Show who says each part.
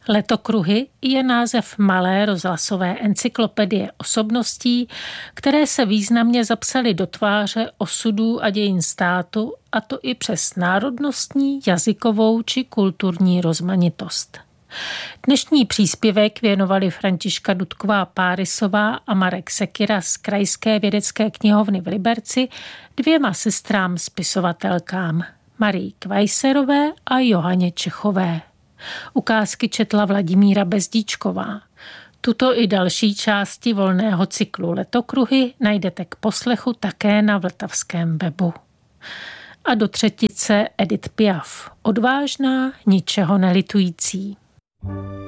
Speaker 1: Letokruhy je název malé rozhlasové encyklopedie osobností, které se významně zapsaly do tváře osudů a dějin státu, a to i přes národnostní, jazykovou či kulturní rozmanitost. Dnešní příspěvek věnovali Františka Dudková-Párisová a Marek Sekyra z Krajské vědecké knihovny v Liberci dvěma sestrám spisovatelkám Marii Kvajserové a Johaně Čechové. Ukázky četla Vladimíra Bezdíčková. Tuto i další části volného cyklu Letokruhy najdete k poslechu také na vltavském webu. A do třetice Edith Piaf. Odvážná, ničeho nelitující.